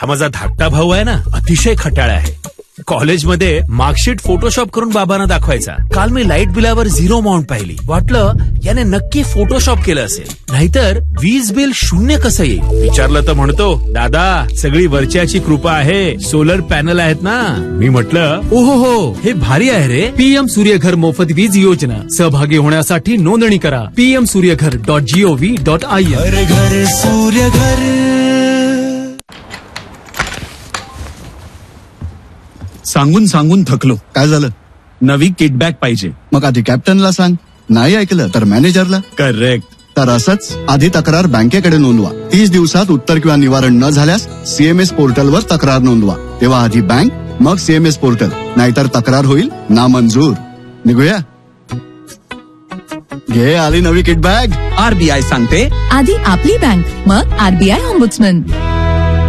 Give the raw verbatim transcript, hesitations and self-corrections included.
हा माझा धाकटा भाऊ आहे ना, अतिशय खट्याळ आहे. कॉलेजमध्ये मार्कशीट फोटोशॉप करून बाबांना दाखवायचा. काल मी लाईट बिलावर झिरो अमाऊंट पाहिली. वाटलं याने नक्की फोटोशॉप केलं असेल, नाहीतर वीज बिल शून्य कसं येईल. विचारलं तर म्हणतो, दादा सगळी वरच्याची कृपा आहे, सोलर पॅनल आहेत ना. मी म्हटलं ओहो हो, हे भारी आहे रे. पीएम सूर्यघर मोफत वीज योजना. सहभागी होण्यासाठी नोंदणी करा PM Surya Ghar dot G O V dot I N. घर घर सूर्यघर. सांगून सांगून थकलो. काय झालं? नवी किटबॅग पाहिजे. मग आधी कॅप्टनला सांग, नाही ऐकलं तर मॅनेजरला. करेक्ट. तर असंच आधी तक्रार बँकेकडे नोंदवा. तीस दिवसात उत्तर किंवा निवारण न झाल्यास सीएमएस पोर्टलवर तक्रार नोंदवा. तेव्हा आधी बँक, मग सीएमएस पोर्टल, नाहीतर तक्रार होईल नामंजूर. निघूया. घे आली नवी किटबॅग. आरबीआय सांगते, आधी आपली बँक, मग आरबीआय ऑम्बुड्समन.